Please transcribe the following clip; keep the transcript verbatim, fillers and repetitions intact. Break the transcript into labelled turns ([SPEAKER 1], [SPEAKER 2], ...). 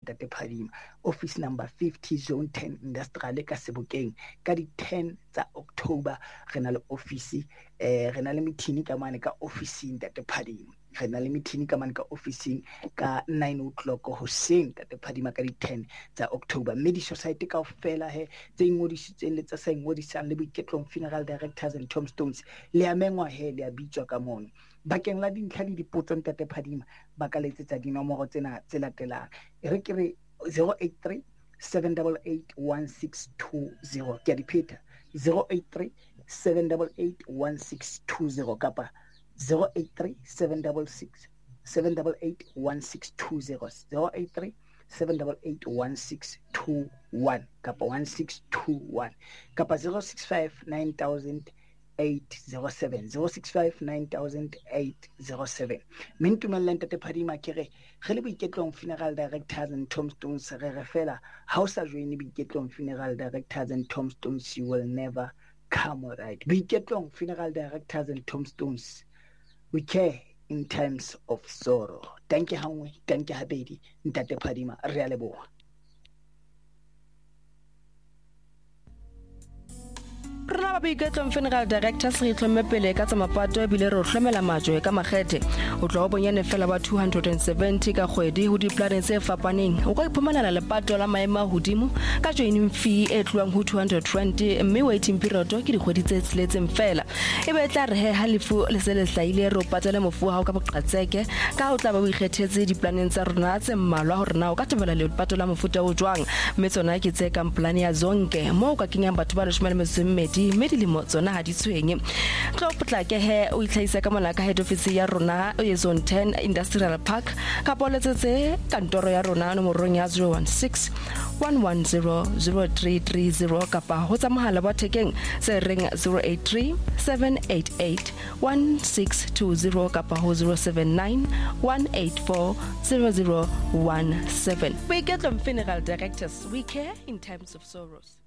[SPEAKER 1] Ntate Phadima, office number fifty zone ten industrial ka Sebokeng ka di ten tsa October re na le office eh re na le meeting ka mane ka office Ntate Phadima, re na le meeting ka mane ka office ka nine o'clock hoseng Ntate Phadima ka di ten tsa October. Mme di society kaofela he tse ingodisitseng le tsa sa ingodisang le Boiketlong Funeral Directors and Tombstones le a mengwa he le a bitswa ka mono. Bakeng la dintlha le dipotso Ntate Phadima ba ka letsetsa dinomoro tsena tse latelang, e re ke re zero eight three seven eight eight one six two zero, ke a diphetha zero eight three seven eight eight one six two zero kapa zero eight three seven six seven eight eight one six two zero, zero eight three seven eight eight one six two one kapa one six two one kapa zero six five nine thousand eight zero seven, zero six five nine thousand eight zero seven. Mintumelle Ntate Phadima ke re ge le Boiketlong Funeral Directors and Tombstones re re fela ha o sa join Boiketlong Funeral Directors and Tombstones, you will never come right. Boiketlong Funeral Directors and Tombstones, we care in times of sorrow. Thank you hangwe, thank you habedi Ntate Phadima, re a leboha.
[SPEAKER 2] Rena ba Boiketlong Funeral Directors re tlhomme pele ka tsa mapato ebile re hlomela majwe ka makgethe o tlo bonyane fela ba two hundred seventy ka kgwedi ho di-planning tse fapaneng. O ka iphumanela lepato la maemo a hodimo ka joining fee e tluang ho two hundred twenty, mme waiting period ke dikgwedi tse tseletseng fela. E be tla re he ha lefu le se le hlaile re o patele mofu ha o ka boqatseke ka o tla ba o ikgethetse di-planning tsa rona tse mmalwa hore na o ka tebela lepato la mofuta o jwang, mme tsona ke tse ka plan ya zonke mo o ka kenyang batho ba leshome le metso e mmedi mme dilemo tsona ha di tshwenye. Tlo potlake he o itlhaisa ka mona ka head office ya rona e zone ten Industrial Park ka poletsetse kantoro ya rona nomorong ya zero one six one one zero zero three three zero kapa ho tsa mohala wa thekeng se reng zero eight three seven eight eight one six two zero kapa ho zero seven nine one eight four zero zero one seven. Boiketlong Funeral Directors, we care in times of sorrows.